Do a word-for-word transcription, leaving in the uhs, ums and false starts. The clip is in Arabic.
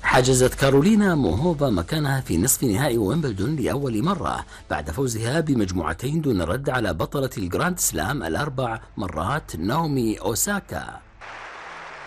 حجزت كارولينا موهوفا مكانها في نصف نهائي ويمبلدون لأول مرة بعد فوزها بمجموعتين دون رد على بطلة الجراند سلام الأربع مرات ناومي أوساكا.